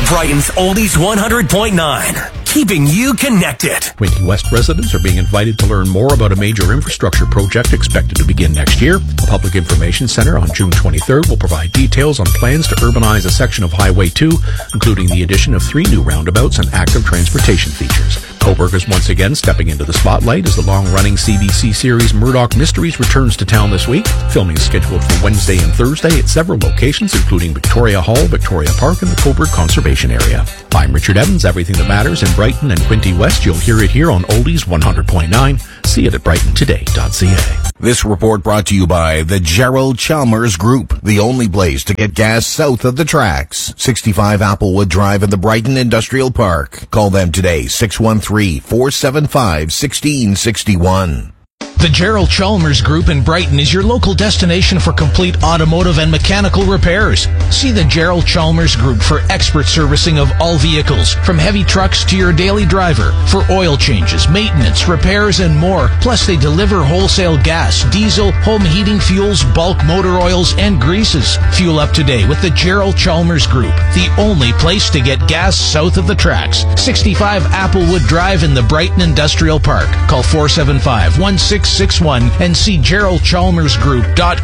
Brighton's Oldies 100.9, keeping you connected. Quinte West residents are being invited to learn more about a major infrastructure project expected to begin next year. A public information center on June 23rd will provide details on plans to urbanize a section of Highway 2, including the addition of 3 new roundabouts and active transportation features. Coburg is once again stepping into the spotlight as the long-running CBC series Murdoch Mysteries returns to town this week. Filming is scheduled for Wednesday and Thursday at several locations, including Victoria Hall, Victoria Park, and the Coburg Conservation Area. I'm Richard Evans. Everything that matters in Brighton and Quinte West, you'll hear it here on Oldies 100.9. See it at brightontoday.ca. This report brought to you by the Gerald Chalmers Group, the only place to get gas south of the tracks. 65 Applewood Drive in the Brighton Industrial Park. Call them today, 613-475-1661. The Gerald Chalmers Group in Brighton is your local destination for complete automotive and mechanical repairs. See the Gerald Chalmers Group for expert servicing of all vehicles, from heavy trucks to your daily driver, for oil changes, maintenance, repairs, and more. Plus, they deliver wholesale gas, diesel, home heating fuels, bulk motor oils, and greases. Fuel up today with the Gerald Chalmers Group, the only place to get gas south of the tracks. 65 Applewood Drive in the Brighton Industrial Park. Call 475-1661 and see GeraldChalmersGroup.com.